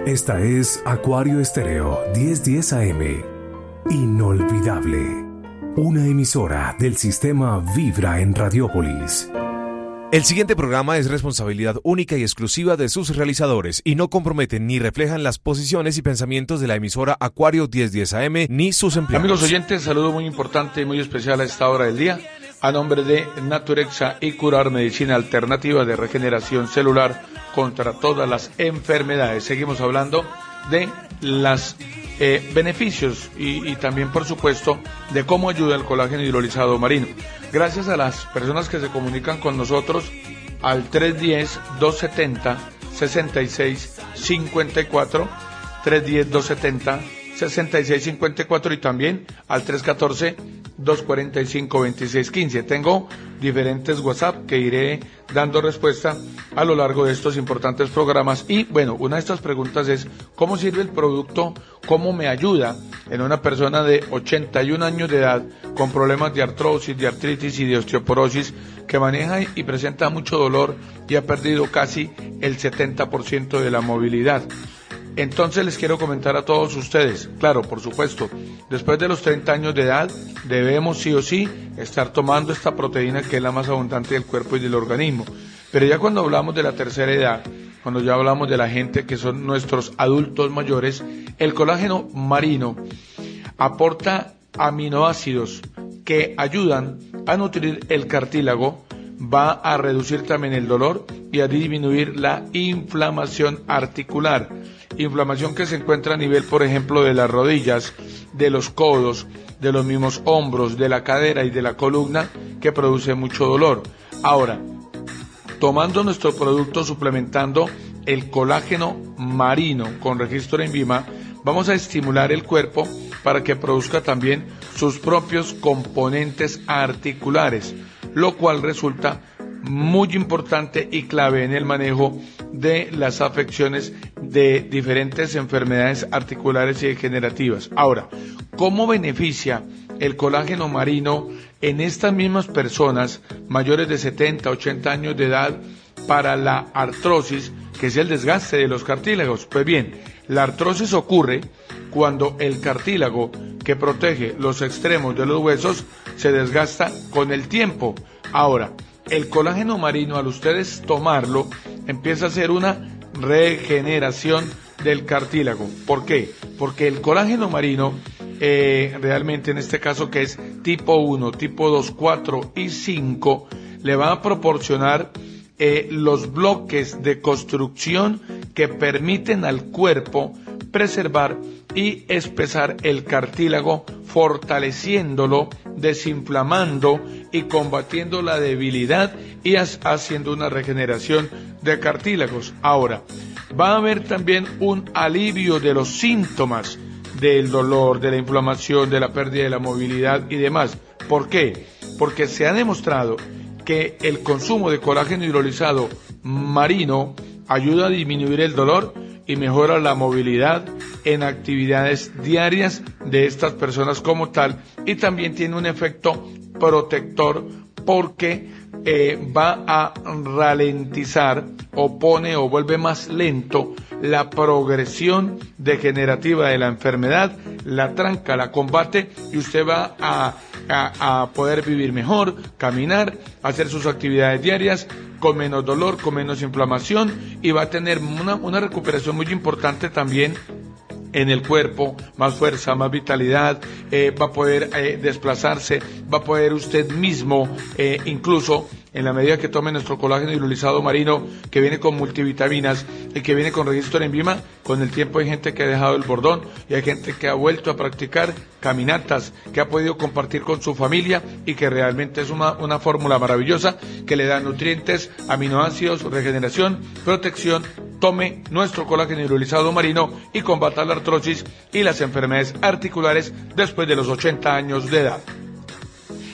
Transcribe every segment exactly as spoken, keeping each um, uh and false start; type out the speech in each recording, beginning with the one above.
Esta es Acuario Estéreo diez diez A M. Inolvidable. Una emisora del sistema Vibra en Radiópolis. El siguiente programa es responsabilidad única y exclusiva de sus realizadores y no comprometen ni reflejan las posiciones y pensamientos de la emisora Acuario diez diez A M ni sus empleados. Amigos oyentes, saludo muy importante y muy especial a esta hora del día. A nombre de Naturexa y Curar, medicina alternativa de regeneración celular contra todas las enfermedades. Seguimos hablando de los eh, beneficios y, y también, por supuesto, de cómo ayuda el colágeno hidrolizado marino. Gracias a las personas que se comunican con nosotros al tres uno cero, dos siete cero, seis seis cinco cuatro, tres uno cero, dos siete cero, seis seis cinco cuatro y también al tres uno cuatro, dos cuatro cinco, dos seis uno cinco. Tengo diferentes WhatsApp que iré dando respuesta a lo largo de estos importantes programas. Y bueno, una de estas preguntas es: ¿cómo sirve el producto? ¿Cómo me ayuda en una persona de ochenta y un años de edad con problemas de artrosis, de artritis y de osteoporosis, que maneja y presenta mucho dolor y ha perdido casi el setenta por ciento de la movilidad? Entonces les quiero comentar a todos ustedes, claro, por supuesto, después de los treinta años de edad debemos sí o sí estar tomando esta proteína, que es la más abundante del cuerpo y del organismo. Pero ya cuando hablamos de la tercera edad, cuando ya hablamos de la gente que son nuestros adultos mayores, el colágeno marino aporta aminoácidos que ayudan a nutrir el cartílago, va a reducir también el dolor y a disminuir la inflamación articular. Inflamación que se encuentra a nivel, por ejemplo, de las rodillas, de los codos, de los mismos hombros, de la cadera y de la columna, que produce mucho dolor. Ahora, tomando nuestro producto, suplementando el colágeno marino con registro en Vima, vamos a estimular el cuerpo para que produzca también sus propios componentes articulares, lo cual resulta muy importante y clave en el manejo de las afecciones de diferentes enfermedades articulares y degenerativas. Ahora, ¿cómo beneficia el colágeno marino en estas mismas personas mayores de setenta, ochenta años de edad para la artrosis, que es el desgaste de los cartílagos? Pues bien, la artrosis ocurre cuando el cartílago que protege los extremos de los huesos se desgasta con el tiempo. Ahora, el colágeno marino, al ustedes tomarlo, empieza a hacer una regeneración del cartílago. ¿Por qué? Porque el colágeno marino, eh, realmente en este caso, que es tipo uno, tipo dos, cuatro y cinco, le va a proporcionar eh, los bloques de construcción que permiten al cuerpo preservar y espesar el cartílago, fortaleciéndolo, desinflamando y combatiendo la debilidad y haciendo una regeneración de cartílagos. Ahora, va a haber también un alivio de los síntomas del dolor, de la inflamación, de la pérdida de la movilidad y demás. ¿Por qué? Porque se ha demostrado que el consumo de colágeno hidrolizado marino ayuda a disminuir el dolor y mejora la movilidad en actividades diarias de estas personas como tal, y también tiene un efecto protector porque eh, va a ralentizar o pone o vuelve más lento la progresión degenerativa de la enfermedad, la tranca, la combate, y usted va a, a, a poder vivir mejor, caminar, hacer sus actividades diarias con menos dolor, con menos inflamación, y va a tener una, una recuperación muy importante también en el cuerpo, más fuerza, más vitalidad, eh, va a poder eh, desplazarse, va a poder usted mismo, eh, incluso en la medida que tome nuestro colágeno hidrolizado marino, que viene con multivitaminas y que viene con registro en Vima, con el tiempo hay gente que ha dejado el bordón y hay gente que ha vuelto a practicar caminatas, que ha podido compartir con su familia y que realmente es una, una fórmula maravillosa que le da nutrientes, aminoácidos, regeneración, protección. Tome nuestro colágeno hidrolizado marino y combata la artrosis y las enfermedades articulares después de los ochenta años de edad.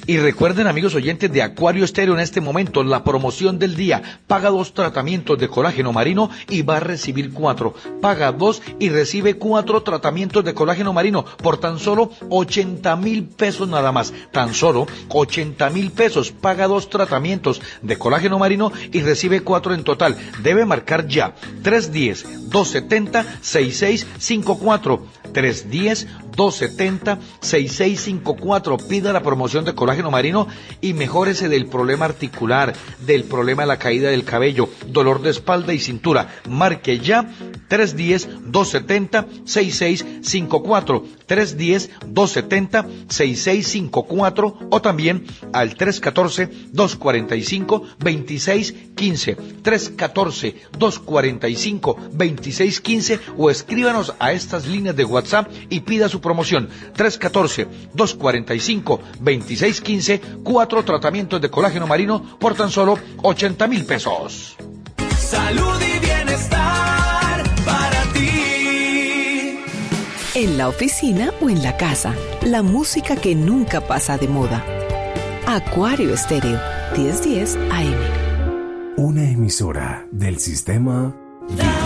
Y recuerden, amigos oyentes de Acuario Estéreo, en este momento la promoción del día: paga dos tratamientos de colágeno marino y va a recibir cuatro. Paga dos y recibe cuatro tratamientos de colágeno marino por tan solo ochenta mil pesos nada más. Tan solo ochenta mil pesos. Paga dos tratamientos de colágeno marino y recibe cuatro en total. Debe marcar ya tres uno cero, dos siete cero, seis seis cinco cuatro. tres uno cero, dos siete cero, seis seis cinco cuatro. Pida la promoción de colágeno marino y mejórese del problema articular, del problema de la caída del cabello, dolor de espalda y cintura. Marque ya tres uno cero, dos siete cero, seis seis cinco cuatro. tres uno cero, dos siete cero, seis seis cinco cuatro o también al tres uno cuatro, dos cuatro cinco, dos seis uno cinco. tres uno cuatro, dos cuatro cinco, dos seis uno cinco o escríbanos a estas líneas de WhatsApp y pida su promoción. tres uno cuatro, dos cuatro cinco, dos seis uno cinco, cuatro tratamientos de colágeno marino por tan solo ochenta mil pesos. Salud y bienestar para ti. En la oficina o en la casa, la música que nunca pasa de moda. Acuario Estéreo, diez diez A M. Una emisora del sistema Vibra.